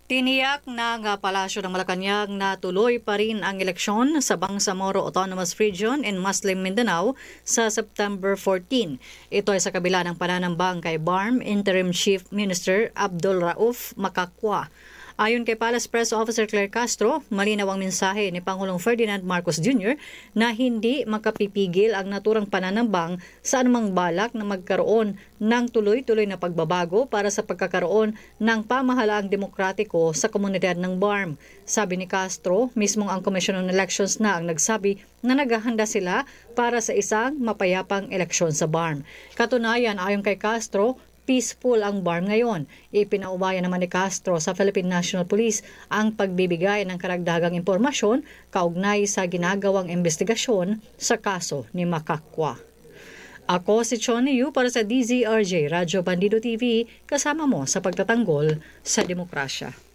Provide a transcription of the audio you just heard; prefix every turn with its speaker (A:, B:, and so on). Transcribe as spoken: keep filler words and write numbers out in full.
A: Tiniyak ng uh, Palasyo ng Malacanang na tuloy pa rin ang eleksyon sa Bangsamoro Autonomous Region in Muslim Mindanao sa September fourteen. Ito ay sa kabila ng pananambang kay B A R M Interim Chief Minister Abdul Rauf Makakwa. Ayon kay Palace Press Officer Claire Castro, malinaw ang mensahe ni Pangulong Ferdinand Marcos Junior na hindi makapipigil ang naturang pananambang sa anumang balak na magkaroon ng tuloy-tuloy na pagbabago para sa pagkakaroon ng pamahalaang demokratiko sa komunidad ng B A R M. Sabi ni Castro, mismong ang Commission on Elections na ang nagsabi na naghahanda sila para sa isang mapayapang eleksyon sa B A R M. Katunayan, ayon kay Castro, peaceful ang B A R M ngayon. Ipinaubayan naman ni Castro sa Philippine National Police ang pagbibigay ng karagdagang impormasyon kaugnay sa ginagawang investigasyon sa kaso ni Makakwa. Ako si Choni Yu para sa D Z R J Radyo Bandido T V, kasama mo sa pagtatanggol sa demokrasya.